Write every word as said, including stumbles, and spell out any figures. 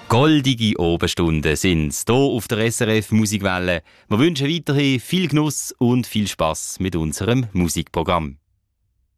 Goldige Oberstunden sind's hier auf der S R F Musikwelle. Wir wünschen weiterhin viel Genuss und viel Spass mit unserem Musikprogramm.